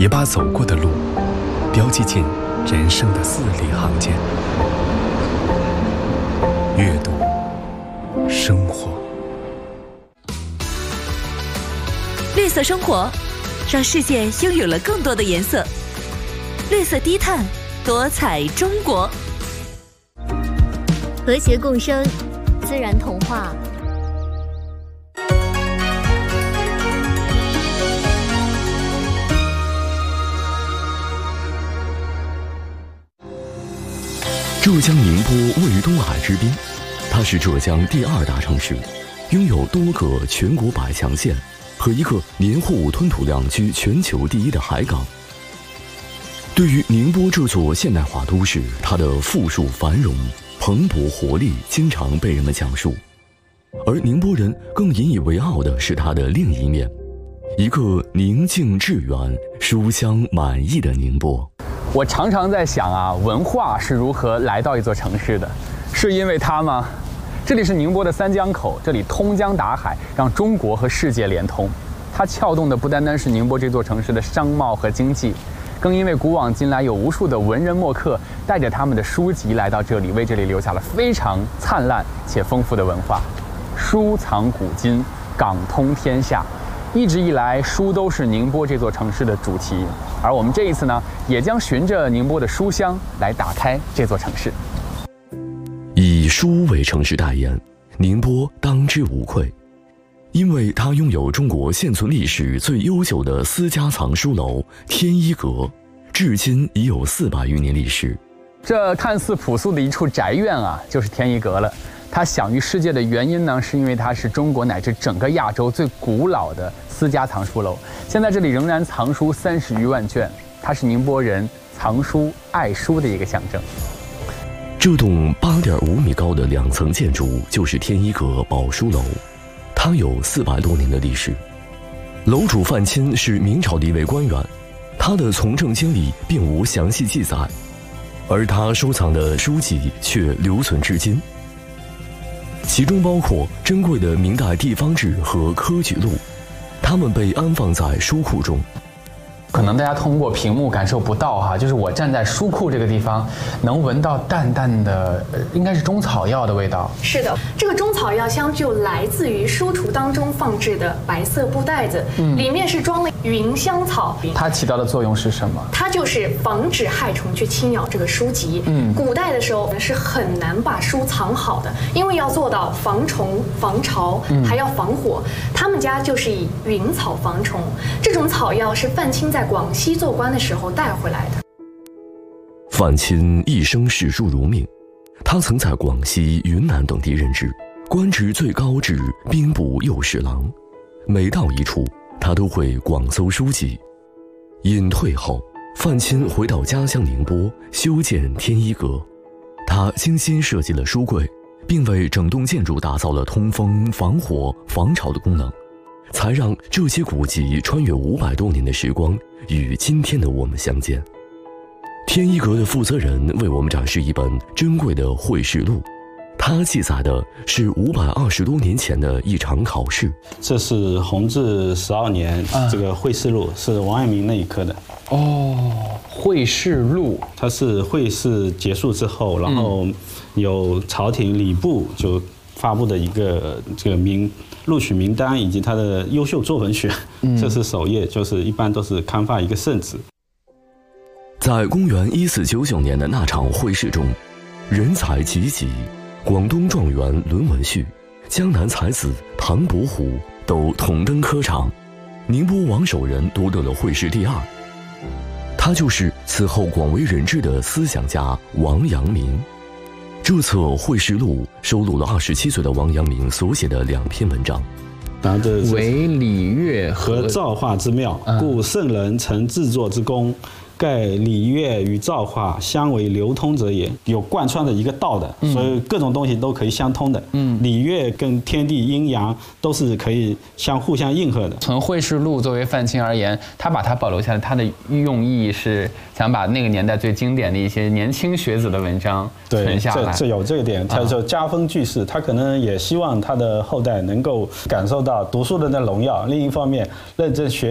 也把走过的路标记进人生的字里行间。阅读，生活。 绿色生活，让世界拥有了更多的颜色。绿色低碳，多彩中国。 和谐共生，自然童话。 浙江宁波位于东海之滨，它是浙江第2大城市，拥有多个全国100强县和一个年户吞吐量居全球第1的海港。对于宁波这座现代化都市，它的富庶繁荣、蓬勃活力经常被人们讲述，而宁波人更引以为傲的是它的另一面，一个宁静致远、书香满溢的宁波。 我常常在想啊，文化是如何来到一座城市的？是因为它吗？这里是宁波的三江口，这里通江达海，让中国和世界连通。它撬动的不单单是宁波这座城市的商贸和经济，更因为古往今来有无数的文人墨客带着他们的书籍来到这里，为这里留下了非常灿烂且丰富的文化。书藏古今，港通天下。一直以来，书都是宁波这座城市的主题，而我们这一次呢，也将循着宁波的书香来打开这座城市。 以书为城市代言，宁波当之无愧，因为它拥有中国现存历史最悠久的私家藏书楼天一阁，至今已有400余年历史。 这看似朴素的一处宅院啊，就是天一阁了。它享誉世界的原因呢，是因为它是中国乃至整个亚洲最古老的私家藏书楼。现在这里仍然藏书30余万卷，它是宁波人藏书爱书的一个象征。 这栋8.5米高的2层建筑就是天一阁宝书楼，它有400多年的历史。楼主范钦是明朝的一位官员，他的从政经历并无详细记载，而他收藏的书籍却留存至今。其中包括珍贵的明代地方志和科举录，它们被安放在书库中。 可能大家通过屏幕感受不到哈，就是我站在书库这个地方，能闻到淡淡的，应该是中草药的味道。 是的，这个中草药香就来自于书橱当中放置的白色布袋子，里面是装了芸香草。 它起到的作用是什么？ 它就是防止害虫去侵扰这个书籍。古代的时候是很难把书藏好的，因为要做到防虫、防潮，还要防火。他们家就是以芸草防虫，这种草药是范钦在广西做官的时候带回来的。 范钦一生视书如命，他曾在广西、云南等地任职，官职最高至兵部右侍郎。每到一处，他都会广搜书籍。隐退后，范钦回到家乡宁波，修建天一阁。他精心设计了书柜，并为整栋建筑打造了通风、防火、防潮的功能，才让这些古籍穿越500多年的时光，与今天的我们相见。天一阁的负责人为我们展示一本珍贵的会试录，它记载的是520多年前的一场考试。 这是弘治12年这个会试录，是王阳明那一科的。 哦，会试录， 它是会试结束之后，然后有朝廷礼部就发布的一个这个录取名单以及他的优秀作文选，这是首页，就是一般都是刊发一个圣旨。 在公元1499年的那场会试中，人才济济，广东状元伦文旭、江南才子唐伯虎都同登科场，宁波王守仁夺得了会试第2。他就是此后广为人知的思想家王阳明。这册会试录收录了27岁的王阳明所写的2篇文章， 为礼乐和造化之妙，故圣人曾制作之功，盖礼乐与造化相为流通者也，有贯穿的一个道的，所以各种东西都可以相通的。礼乐跟天地阴阳都是可以互相应和的。 从会试录作为范钦而言，他把它保留下来，他的用意是想把那个年代最经典的一些年轻学子的文章存下来。 这有这个点，他就家风俱是，他可能也希望他的后代能够感受到读书人的荣耀，另一方面认真学